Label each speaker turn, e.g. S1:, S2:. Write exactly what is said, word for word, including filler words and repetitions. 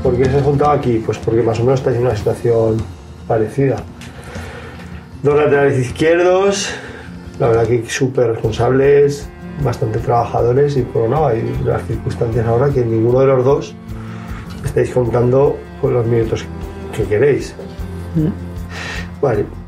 S1: ¿por qué se ha juntado aquí? Pues porque más o menos estáis en una situación parecida. Dos laterales izquierdos, la verdad que súper responsables, bastante trabajadores y por no, hay las circunstancias ahora que ninguno de los dos estáis contando con los minutos que queréis. Mm. Vale,